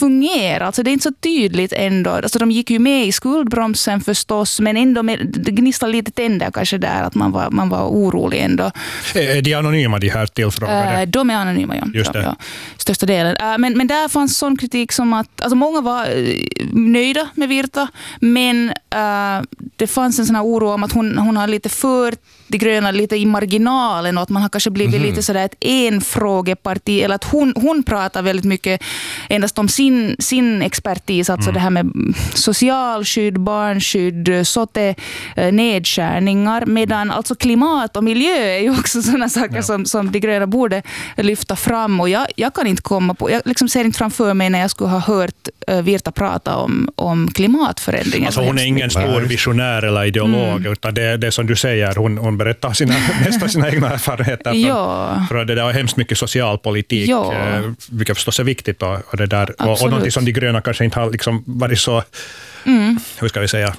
fungera. Alltså det är inte så tydligt ändå. Alltså de gick ju med i skuldbromsen förstås, men ändå det gnisslar lite tänder kanske där att man var orolig ändå. Är de anonyma, de här tillfrågade? De är anonyma, ja. Just det. Ja, största delen. Men där fanns sån kritik som att alltså många var nöjda med Virta, men det fanns en sån här oro om att hon har lite fört de gröna lite i marginalen och att man har kanske blivit lite sådär ett enfrågeparti, eller att hon pratar väldigt mycket endast om sin expertis, alltså det här med socialskydd, barnskydd, sote, nedskärningar, medan alltså klimat och miljö är ju också sådana saker som de gröna borde lyfta fram, och jag kan inte komma på, jag liksom ser inte framför mig när jag skulle ha hört Virta prata om klimatförändringar. Alltså hon är ingen stor visionär eller ideolog, utan det är som du säger, hon berättar nästan sina egna erfarenheter för det där är hemskt mycket socialpolitik, vilket förstås är viktigt och det där, och någonting som de gröna kanske inte har liksom varit så hur ska vi säga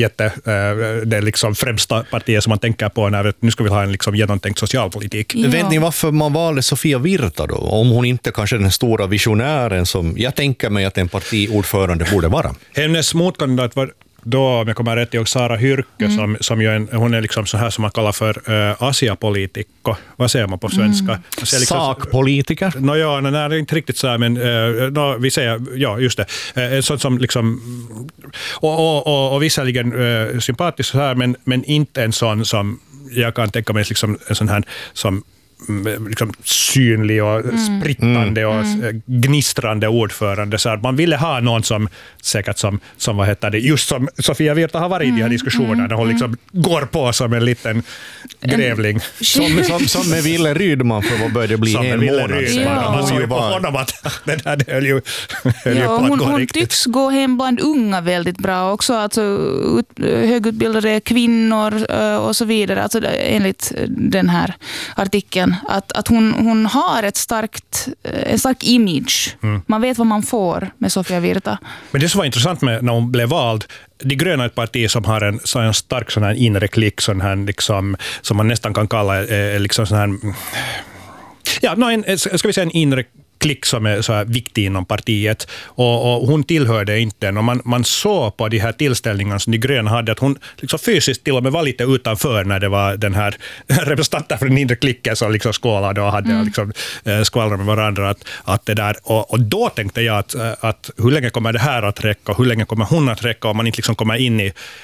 det är liksom främsta partiet som man tänker på när nu ska vi ha en liksom genomtänkt socialpolitik. Ja. Vet ni varför man valde Sofia Virta då? Om hon inte kanske är den stora visionären som jag tänker mig att en partiordförande borde vara. Hennes motkandidat var då, om jag kommer rätt ihåg, Sara Hyrke, som ju hon är liksom så här som man kallar för asiapolitiker. Vad säger man på svenska? Liksom, sakpolitiker? Det är inte riktigt så här, men vi säger, ja just det. Sånt som liksom, och visserligen sympatiskt så här, men inte en sån som jag kan tänka mig liksom en sån här som liksom synlig och sprittande och gnistrande ordförande, så att man ville ha någon som säkert som vad heter det, just som Sofia Virta har varit i de här diskussionerna, hon liksom går på som en liten grävling som med Ville Rydman, för vad började bli en månad sedan. Man såg ju på honom att det där höll ju på att gå hon riktigt. tycks gå hem bland unga väldigt bra också, alltså högutbildade kvinnor och så vidare, alltså enligt den här artikeln. Att hon har en stark image. Man vet vad man får med Sofia Virta. Men det som var intressant med när hon blev vald, de gröna är ett parti som har en stark sån här inre klick, sån här liksom, som man nästan kan kalla liksom sån här, ska vi säga en inre klick som är så här viktig inom partiet, och hon tillhörde inte den, och man såg på de här tillställningarna som de gröna hade att hon liksom fysiskt till och med var lite utanför när det var den här representanten för den inre klicken som liksom skålade och hade liksom skvallrade med varandra, att det där, och då tänkte jag att hur länge kommer det här att räcka, och hur länge kommer hon att räcka om man inte liksom kommer in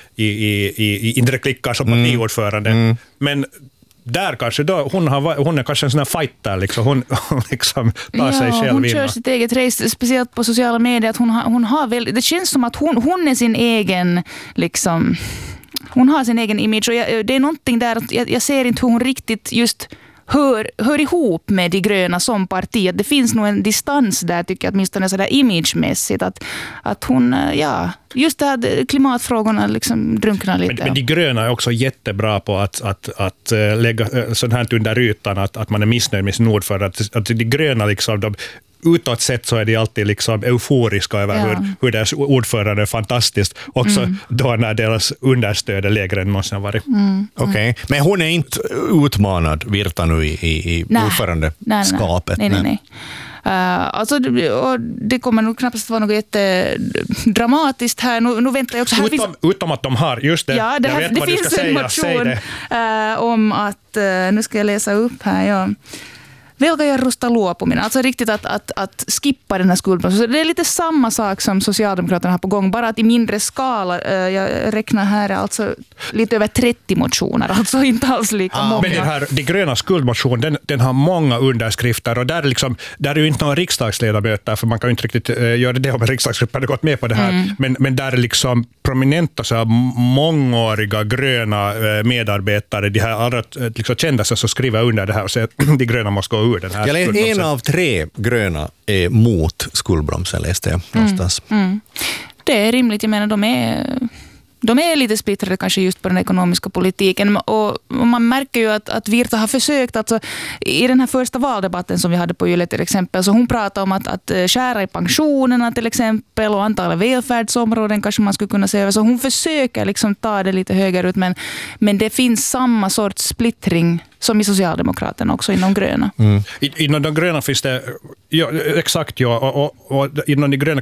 i inre klickar som partiordförande. Men där kanske då, hon är kanske en sån här fighter, liksom. Hon liksom tar sig själv in. Hon kör sitt eget race, speciellt på sociala medier, att hon har väl, det känns som att hon är sin egen liksom, hon har sin egen image, och det är någonting där att jag ser inte hur hon riktigt just hör ihop med de gröna som parti. Att det finns nog en distans där, tycker jag, åtminstone sådär imagemässigt, att hon, just det här klimatfrågorna liksom drunknar lite. Men de gröna är också jättebra på att lägga sånt här under ytan, att man är missnöjd med sin ordförande. Att de gröna liksom, de utåt sett så är de alltid liksom euforiska över hur deras ordförande är fantastiskt. Också då när deras understöd är lägre än måste ha varit. Okej. Men hon är inte utmanad, Virta, nu i ordförandeskapet? Nej. Alltså, och det kommer nog knappast vara något jättedramatiskt här. Nu väntar jag också. Utom att de har, just det. Ja, det finns en motion om att, nu ska jag läsa upp här, velkajarrusta luopuminen. Alltså riktigt att skippa den här skuldbromsen. Det är lite samma sak som Socialdemokraterna har på gång, bara att i mindre skala. Jag räknar här alltså lite över 30 motioner, alltså inte alls lika många. Men den här, de gröna skuldmotion, den har många underskrifter, och där är ju inte några riksdagsledamöter, för man kan ju inte riktigt göra det om en riksdagsgrupp hade gått med på det här. Men där är liksom prominenta så här mångåriga gröna medarbetare, de här alla liksom kända sig som skriver under det här och säger att de gröna måste gå ur den här skuldbromsen. En av 3 gröna är mot skuldbromsen, läste jag någonstans. Det är rimligt, jag menar de är lite splittrade kanske just på den ekonomiska politiken, och man märker ju att Virta har försökt, alltså, i den här första valdebatten som vi hade på Yle till exempel, så hon pratade om att skära i pensionerna till exempel, och antalet välfärdsområden kanske man skulle kunna säga, så hon försöker liksom ta det lite högre ut, men det finns samma sorts splittring som i Socialdemokraterna också inom gröna. Inom de gröna finns det, och inom de gröna